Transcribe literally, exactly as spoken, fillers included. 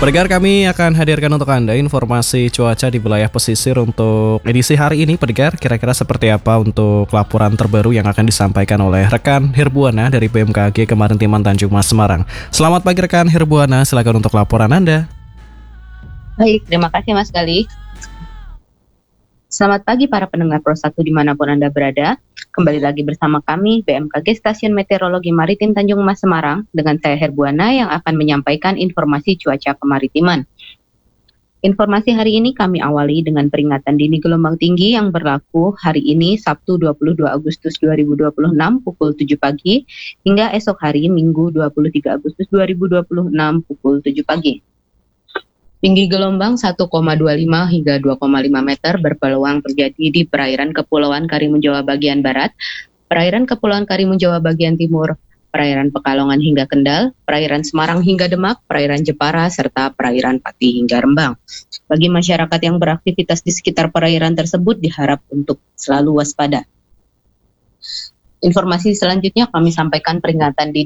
Pendengar, kami akan hadirkan untuk Anda informasi cuaca di wilayah pesisir untuk edisi hari ini. Pendengar, kira-kira seperti apa untuk laporan terbaru yang akan disampaikan oleh rekan Herbuana dari B M K G Kemaritiman Tanjung Mas Semarang. Selamat pagi rekan Herbuana, silakan untuk laporan Anda. Baik, terima kasih Mas Gali. Selamat pagi para pendengar Pro satu dimanapun Anda berada. Kembali lagi bersama kami B M K G Stasiun Meteorologi Maritim Tanjung Mas Semarang dengan saya Herbuana yang akan menyampaikan informasi cuaca kemaritiman. Informasi hari ini kami awali dengan peringatan dini gelombang tinggi yang berlaku hari ini Sabtu dua puluh dua Agustus dua ribu dua puluh enam pukul tujuh pagi hingga esok hari Minggu dua puluh tiga Agustus dua ribu dua puluh enam pukul tujuh pagi. Tinggi gelombang satu koma dua lima hingga dua koma lima meter berpeluang terjadi di perairan Kepulauan Karimun Jawa bagian barat, perairan Kepulauan Karimun Jawa bagian timur, perairan Pekalongan hingga Kendal, perairan Semarang hingga Demak, perairan Jepara, serta perairan Pati hingga Rembang. Bagi masyarakat yang beraktivitas di sekitar perairan tersebut diharap untuk selalu waspada. Informasi selanjutnya kami sampaikan peringatan di